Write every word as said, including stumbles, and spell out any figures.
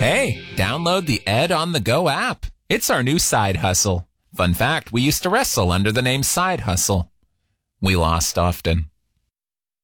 Hey, download the Ed on the Go app. It's our new side hustle. Fun fact, we used to wrestle under the name Side Hustle. We lost often.